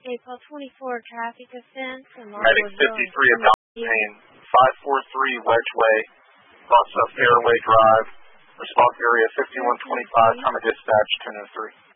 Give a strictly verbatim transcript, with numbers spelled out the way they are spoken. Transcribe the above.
April twenty-four traffic offense. Medic fifty-three of Payne, five forty-three Wedgeway, across uh, Fairway Drive. Response area fifty-one twenty-five, time of dispatch ten oh three.